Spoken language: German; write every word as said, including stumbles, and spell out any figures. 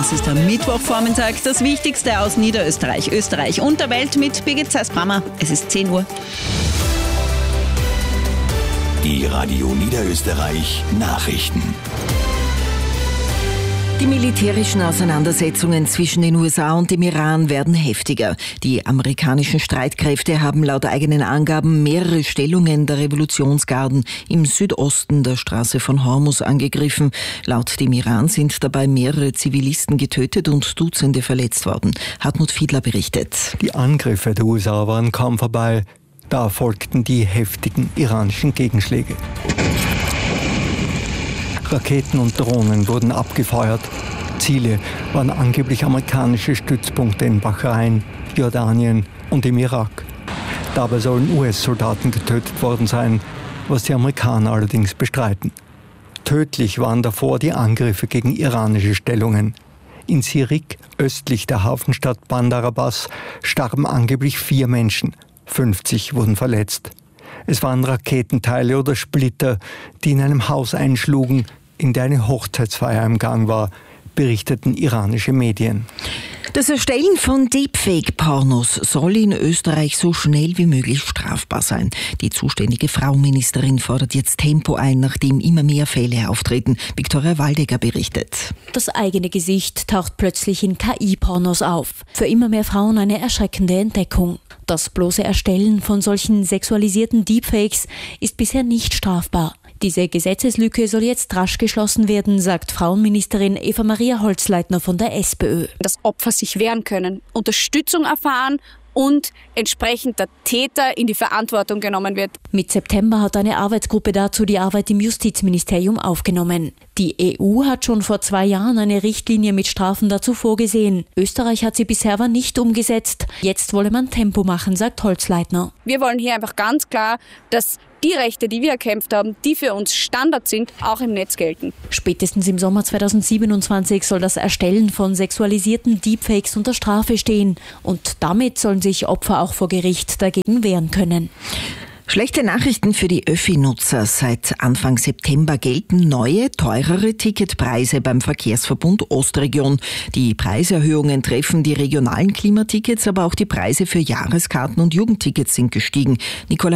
Das ist am Mittwochvormittag das Wichtigste aus Niederösterreich, Österreich und der Welt mit Birgit Zeisbrammer. Es ist zehn Uhr. Die Radio Niederösterreich Nachrichten. Die militärischen Auseinandersetzungen zwischen den U S A und dem Iran werden heftiger. Die amerikanischen Streitkräfte haben laut eigenen Angaben mehrere Stellungen der Revolutionsgarden im Südosten der Straße von Hormuz angegriffen. Laut dem Iran sind dabei mehrere Zivilisten getötet und Dutzende verletzt worden. Hartmut Fiedler berichtet. Die Angriffe der U S A waren kaum vorbei. Da folgten die heftigen iranischen Gegenschläge. Raketen und Drohnen wurden abgefeuert. Ziele waren angeblich amerikanische Stützpunkte in Bahrain, Jordanien und im Irak. Dabei sollen U S-Soldaten getötet worden sein, was die Amerikaner allerdings bestreiten. Tödlich waren davor die Angriffe gegen iranische Stellungen. In Sirik, östlich der Hafenstadt Bandar Abbas, starben angeblich vier Menschen. fünfzig wurden verletzt. Es waren Raketenteile oder Splitter, die in einem Haus einschlugen, in der eine Hochzeitsfeier im Gang war, berichteten iranische Medien. Das Erstellen von Deepfake-Pornos soll in Österreich so schnell wie möglich strafbar sein. Die zuständige Frauenministerin fordert jetzt Tempo ein, nachdem immer mehr Fälle auftreten. Viktoria Waldecker berichtet. Das eigene Gesicht taucht plötzlich in K I-Pornos auf. Für immer mehr Frauen eine erschreckende Entdeckung. Das bloße Erstellen von solchen sexualisierten Deepfakes ist bisher nicht strafbar. Diese Gesetzeslücke soll jetzt rasch geschlossen werden, sagt Frauenministerin Eva-Maria Holzleitner von der SPÖ. Dass Opfer sich wehren können, Unterstützung erfahren und entsprechend der Täter in die Verantwortung genommen wird. Mit September hat eine Arbeitsgruppe dazu die Arbeit im Justizministerium aufgenommen. Die E U hat schon vor zwei Jahren eine Richtlinie mit Strafen dazu vorgesehen. Österreich hat sie bisher aber nicht umgesetzt. Jetzt wolle man Tempo machen, sagt Holzleitner. Wir wollen hier einfach ganz klar, dass die Rechte, die wir erkämpft haben, die für uns Standard sind, auch im Netz gelten. Spätestens im Sommer zweitausendsiebenundzwanzig soll das Erstellen von sexualisierten Deepfakes unter Strafe stehen. Und damit sollen sich Opfer auch vor Gericht dagegen wehren können. Schlechte Nachrichten für die Öffi-Nutzer. Seit Anfang September gelten neue, teurere Ticketpreise beim Verkehrsverbund Ostregion. Die Preiserhöhungen treffen die regionalen Klimatickets, aber auch die Preise für Jahreskarten und Jugendtickets sind gestiegen. Nicola